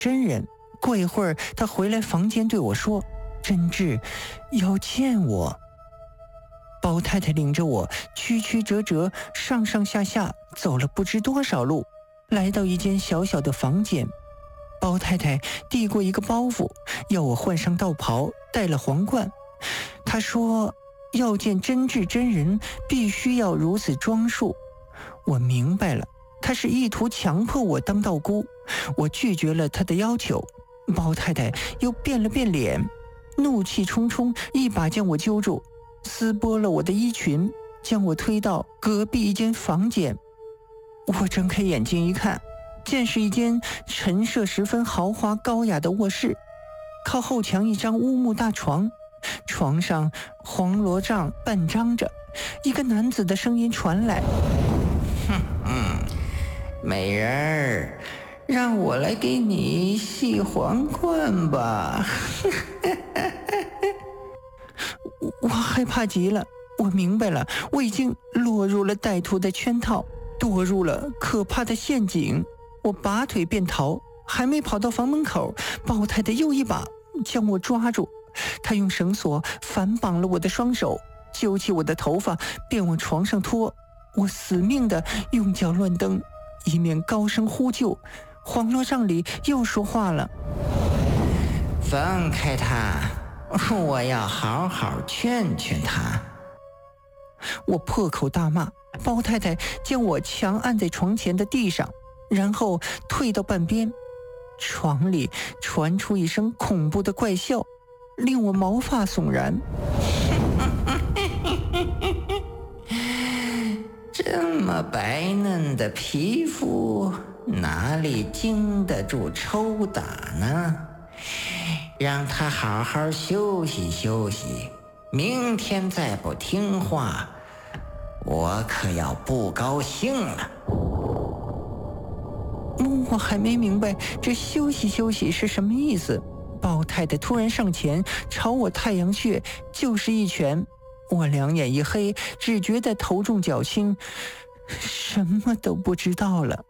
真人。过一会儿，他回来房间对我说：“真挚要见我。”包太太领着我曲曲折折上上下下走了不知多少路，来到一间小小的房间。包太太递过一个包袱，要我换上道袍，戴了皇冠。她说要见真挚真人，必须要如此装束。我明白了，她是意图强迫我当道姑。我拒绝了她的要求。包太太又变了变脸，怒气冲冲，一把将我揪住，撕剥了我的衣裙，将我推到隔壁一间房间。我睁开眼睛一看，见是一间陈设十分豪华高雅的卧室，靠后墙一张乌木大床，床上黄罗帐半张着，一个男子的声音传来：“美人儿，让我来给你系皇冠吧。”我害怕极了，我明白了，我已经落入了歹徒的圈套，堕入了可怕的陷阱。我拔腿便逃，还没跑到房门口，包太太又一把将我抓住。她用绳索反绑了我的双手，揪起我的头发便往床上拖。我死命地用脚乱蹬，以免高声呼救。黄罗帐里又说话了：“放开他，我要好好劝劝他。”我破口大骂，包太太将我强按在床前的地上，然后退到半边。床里传出一声恐怖的怪笑，令我毛发悚然。这么白嫩的皮肤，哪里经得住抽打呢？让他好好休息休息，明天再不听话，我可要不高兴了。我还没明白这休息休息是什么意思，包太太突然上前朝我太阳穴就是一拳。我两眼一黑，只觉得头重脚轻，什么都不知道了。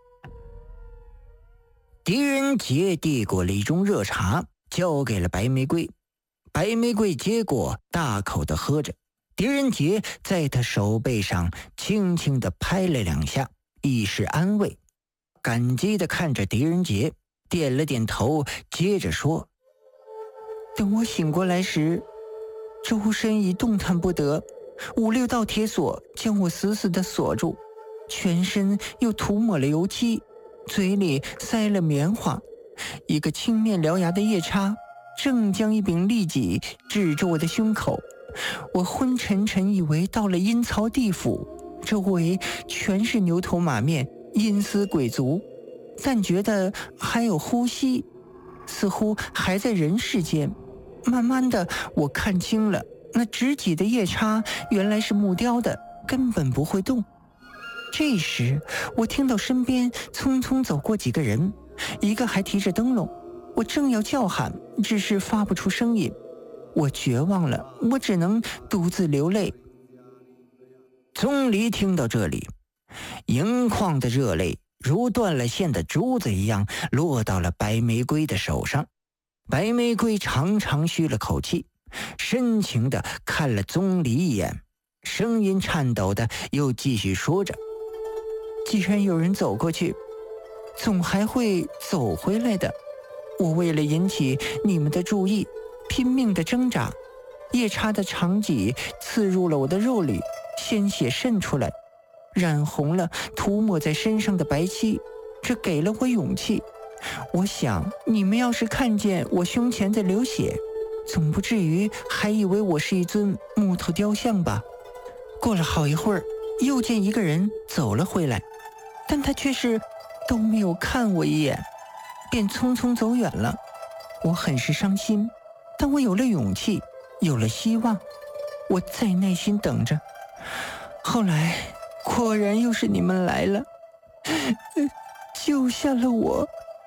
狄仁杰递过了一盅热茶，交给了白玫瑰。白玫瑰接过，大口地喝着。狄仁杰在他手背上轻轻地拍了两下，以示安慰。感激地看着狄仁杰，点了点头，接着说：“等我醒过来时，周身已动弹不得，5、6道铁锁将我死死地锁住，全身又涂抹了油漆，嘴里塞了棉花。一个青面獠牙的夜叉正将一柄利戟指着我的胸口。我昏沉沉以为到了阴曹地府，周围全是牛头马面，阴司鬼卒，但觉得还有呼吸，似乎还在人世间。慢慢的，我看清了，那执戟的夜叉原来是木雕的，根本不会动。这时，我听到身边匆匆走过几个人，一个还提着灯笼。我正要叫喊，只是发不出声音。我绝望了，我只能独自流泪。钟离听到这里，盈眶的热泪如断了线的珠子一样落到了白玫瑰的手上。白玫瑰长长吁了口气，深情地看了钟离一眼，声音颤抖的又继续说着：“既然有人走过去，总还会走回来的。我为了引起你们的注意，拼命地挣扎，夜叉的长戟刺入了我的肉里，鲜血渗出来，染红了涂抹在身上的白漆，这给了我勇气。我想你们要是看见我胸前在流血，总不至于还以为我是一尊木头雕像吧。”过了好一会儿，又见一个人走了回来，但他却是都没有看我一眼，便匆匆走远了。我很是伤心，但我有了勇气，有了希望。我再耐心等着，后来果然又是你们来了，救下了我。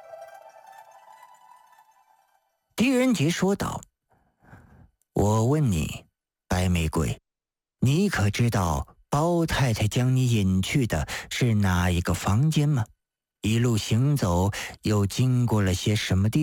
狄仁杰说道：“我问你，白玫瑰，你可知道包太太将你引去的是哪一个房间吗？ 一路行走，又经过了些什么地